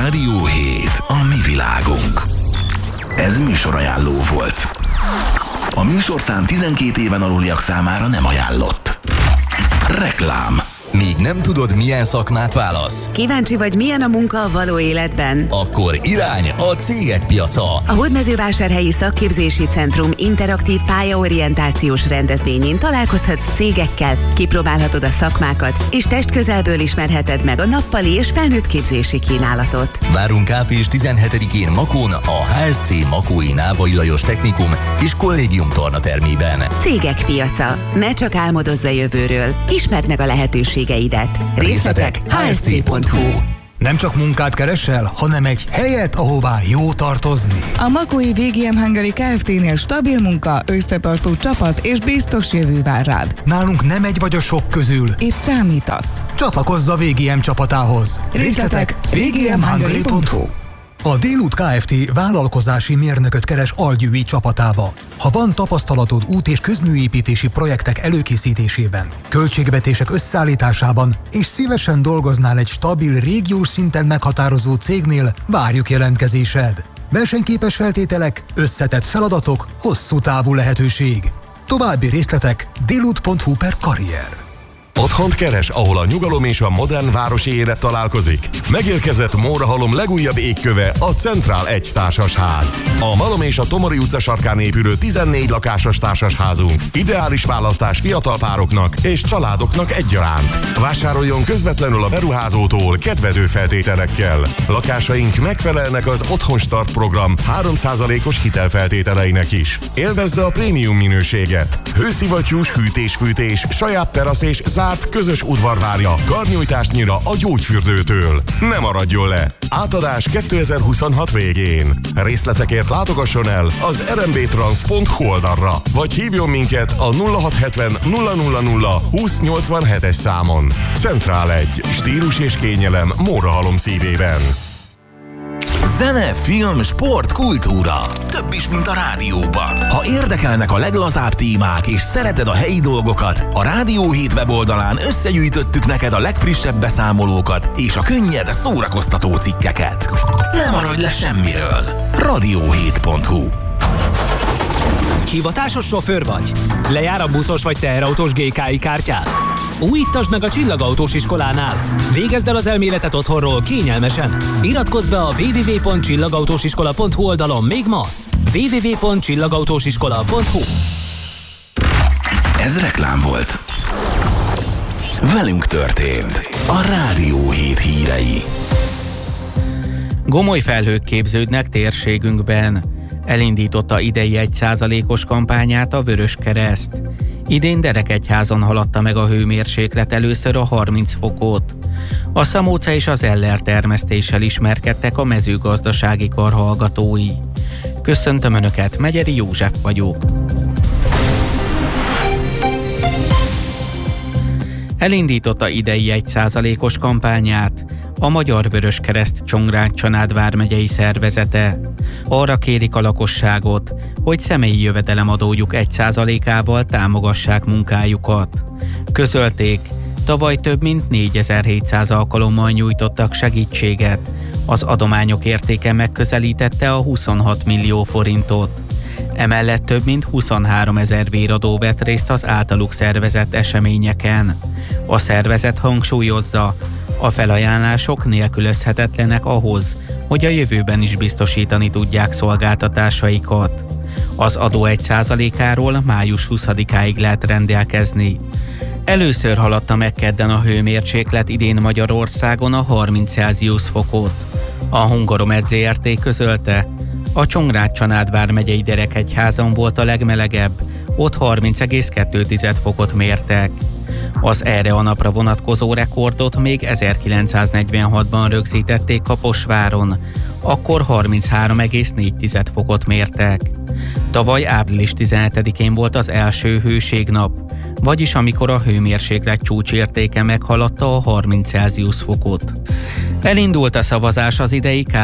Rádió 7, a mi világunk. Ez műsorajánló volt. A műsorszám 12 éven aluliak számára nem ajánlott. Reklám. Még nem tudod, milyen szakmát válasz? Kíváncsi vagy, milyen a munka a való életben? Akkor irány a Cégek Piaca. A Hódmezővásárhelyi Szakképzési Centrum interaktív pályaorientációs rendezvényén találkozhatsz cégekkel, kipróbálhatod a szakmákat, és testközelből ismerheted meg a nappali és felnőtt képzési kínálatot. Várunk április 17-én Makón, a HSC Makói Návai Lajos Technikum és Kollégium tornatermében. Cégek Piaca. Ne csak álmodozz a jövőről, ismerd meg a lehetőségeidet. Részletek hsc.hu. Nem csak munkát keresel, hanem egy helyet, ahová jó tartozni. A Makói VGM Hungary Kft-nél stabil munka, összetartó csapat és biztos jövő vár rád. Nálunk nem egy vagy a sok közül. Itt számítasz. Csatlakozz a VGM csapatához. Részletek vgmhungary.hu. A Délút Kft. Vállalkozási mérnököt keres Algyői csapatába. Ha van tapasztalatod út- és közműépítési projektek előkészítésében, költségvetések összeállításában, és szívesen dolgoznál egy stabil, régiós szinten meghatározó cégnél, várjuk jelentkezésed. Versenyképes feltételek, összetett feladatok, hosszú távú lehetőség. További részletek délut.hu/karrier. Otthont keres, ahol a nyugalom és a modern városi élet találkozik? Megérkezett Mórahalom legújabb égköve, a Centrál 1 társasház. A Malom és a Tomori utca sarkán épülő 14 lakásos társasházunk ideális választás fiatal pároknak és családoknak egyaránt. Vásároljon közvetlenül a beruházótól kedvező feltételekkel. Lakásaink megfelelnek az Otthon Start program 3%-os hitelfeltételeinek is. Élvezze a prémium minőséget. Hőszivattyús hűtés-fűtés, saját terasz és zárt közös udvar várja karnyújtásnyira a gyógyfürdőtől. Ne maradjon le! Átadás 2026 végén. Részletekért látogasson el az rmbtrans.hu oldalra, vagy hívjon minket a 0670 000 2087-es számon. Centrál 1. Stílus és kényelem Mórahalom szívében. Zene, film, sport, kultúra. Több is, mint a rádióban. Ha érdekelnek a leglazább témák és szereted a helyi dolgokat, a Rádió 7 weboldalán összegyűjtöttük neked a legfrissebb beszámolókat és a könnyed, szórakoztató cikkeket. Ne maradj le semmiről. Radio7.hu. Hivatásos sofőr vagy? Lejár a buszos vagy teherautós GKI kártyád? Újítasd meg a Csillagautós iskolánál. Végezd el az elméletet otthonról kényelmesen. Iratkozz be a www.csillagautósiskola.hu oldalon még ma. www.csillagautósiskola.hu. Ez reklám volt. Velünk történt. A Rádió 7 hírei. Gomoly felhők képződnek térségünkben. Elindította idei 1%-os kampányát a Vöröskereszt. Idén Derekegyházon haladta meg a hőmérséklet először a 30 fokot. A szamóca és az eller termesztéssel ismerkedtek a mezőgazdasági kar hallgatói. Köszöntöm Önöket, Megyeri József vagyok. Elindította idei 1%-os kampányát a Magyar Vöröskereszt Csongrád-Csanád vármegyei szervezete. Arra kérik a lakosságot, hogy személyi jövedelemadójuk 1%-ával támogassák munkájukat. Közölték, tavaly több mint 4700 alkalommal nyújtottak segítséget. Az adományok értéke megközelítette a 26 millió forintot. Emellett több mint 23 000 véradó vett részt az általuk szervezett eseményeken. A szervezet hangsúlyozza, a felajánlások nélkülözhetetlenek ahhoz, hogy a jövőben is biztosítani tudják szolgáltatásaikat. Az adó 1%-áról május 20-áig lehet rendelkezni. Először haladta meg kedden a hőmérséklet idén Magyarországon a 30 Celsius fokot. A Hungaromed Zrt. Közölte, a Csongrád-Csanád vármegyei Derekegyházon volt a legmelegebb, ott 30,2 fokot mértek. Az erre a napra vonatkozó rekordot még 1946-ban rögzítették Kaposváron, akkor 33,4 fokot mértek. Tavaly április 17-én volt az első hőségnap, vagyis amikor a hőmérséklet csúcsértéke meghaladta a 30 Celsius fokot. Elindult a szavazás az idei